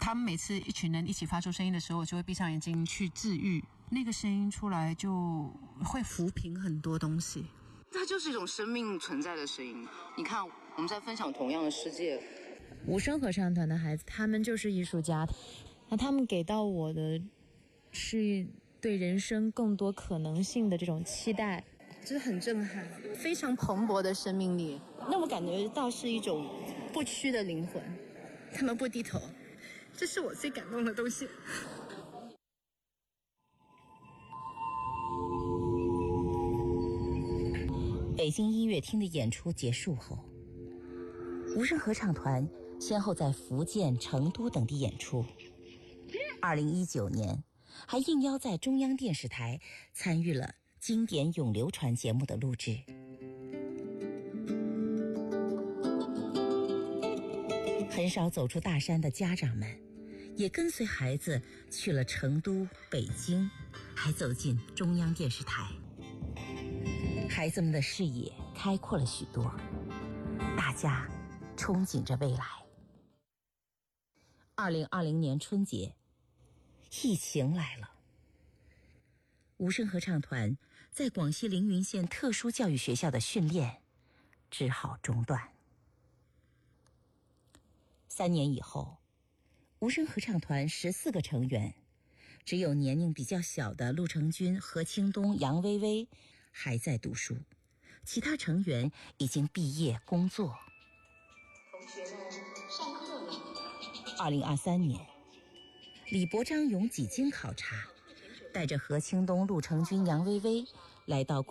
他们每次一群人一起发出声音的时候，我就会闭上眼睛去治愈，那个声音出来就会抚平很多东西。 它就是一种生命存在的声音。你看，我们在分享同样的世界。 无声合唱团的孩子，他们就是艺术家，那他们给到我的是对人生更多可能性的这种期待， 就是很震撼，非常蓬勃的生命力，让我感觉到是一种不屈的灵魂，他们不低头，这是我最感动的东西。 北京音乐厅的演出结束后，无声合唱团先后在福建、成都等地演出。2019年，还应邀在中央电视台参与了经典永流传节目的录制。很少走出大山的家长们，也跟随孩子去了成都、北京，还走进中央电视台。孩子们的视野开阔了许多，大家憧憬着未来。2020年春节，疫情来了，无声合唱团在广西凌云县特殊教育学校的训练只好中断。3年以后，无声合唱团14个成员，只有年龄比较小的陆成军、何清东、杨薇薇还在读书，其他成员已经毕业工作。 同学们，上课了。 2023年，李博、张勇几经考察，带着何清东、陆成军、杨薇薇来到